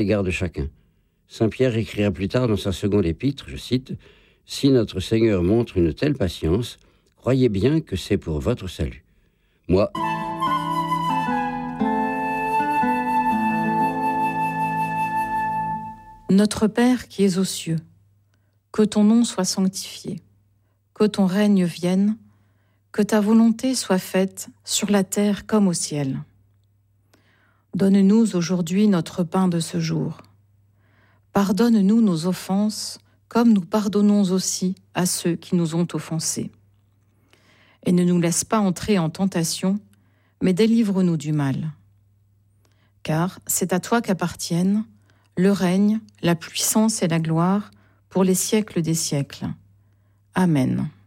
l'égard de chacun. Saint Pierre écrira plus tard dans sa seconde épître, je cite, « Si notre Seigneur montre une telle patience, croyez bien que c'est pour votre salut. Moi, Notre Père qui es aux cieux, que ton nom soit sanctifié, que ton règne vienne, que ta volonté soit faite sur la terre comme au ciel. Donne-nous aujourd'hui notre pain de ce jour. Pardonne-nous nos offenses, comme nous pardonnons aussi à ceux qui nous ont offensés. Et ne nous laisse pas entrer en tentation, mais délivre-nous du mal. Car c'est à toi qu'appartiennent le règne, la puissance et la gloire pour les siècles des siècles. Amen.